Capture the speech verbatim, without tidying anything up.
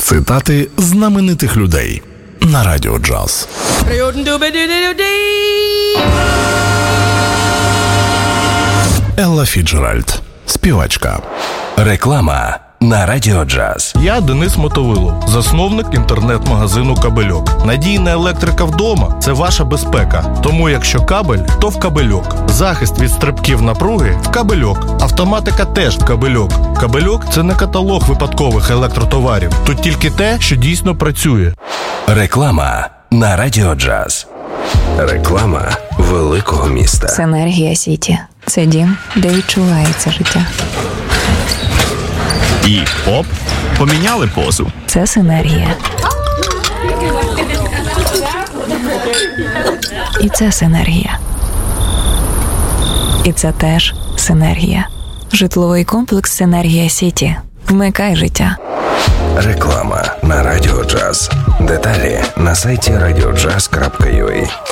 Цитати знаменитих людей на Радіо Джаз. Елла Фіцджеральд, співачка. Реклама на Радіо Джаз. Я Денис Мотовилов, засновник інтернет-магазину «Кабельок». Надійна електрика вдома – це ваша безпека. Тому якщо кабель, то в «Кабельок». Захист від стрибків напруги – в «Кабельок». Автоматика теж в «Кабельок». «Кабельок» – це не каталог випадкових електротоварів. Тут тільки те, що дійсно працює. Реклама на Радіо Джаз. Реклама великого міста. Синергія Сіті. Це дім, де відчувається життя. І оп, поміняли позу. Це синергія. І це синергія. І це теж синергія. Житловий комплекс «Синергія Сіті». Вмикай життя. Реклама на Радіо Джаз. Деталі на сайті радіо джаз крапка ю а.